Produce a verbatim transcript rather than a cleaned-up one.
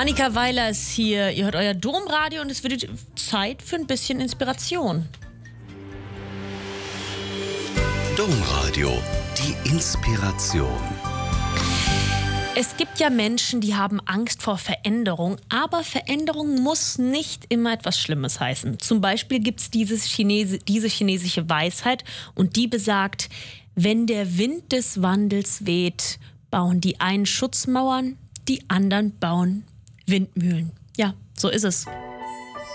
Annika Weiler ist hier. Ihr hört euer Domradio und es wird Zeit für ein bisschen Inspiration. Domradio, die Inspiration. Es gibt ja Menschen, die haben Angst vor Veränderung, aber Veränderung muss nicht immer etwas Schlimmes heißen. Zum Beispiel gibt es dieses Chinesi- diese chinesische Weisheit und die besagt, wenn der Wind des Wandels weht, bauen die einen Schutzmauern, die anderen bauen Windmühlen. Ja, so ist es.